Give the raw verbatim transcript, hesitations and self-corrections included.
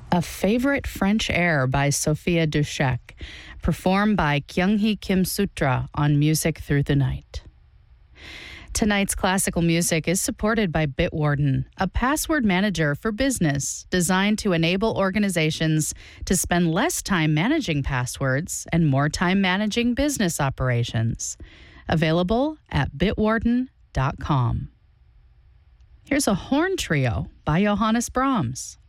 A Favorite French Air by Sophia Dushek, performed by Kyung-hee Kim Sutra on Music Through the Night. Tonight's classical music is supported by Bitwarden, a password manager for business designed to enable organizations to spend less time managing passwords and more time managing business operations. Available at bitwarden dot com. Here's a horn trio by Johannes Brahms.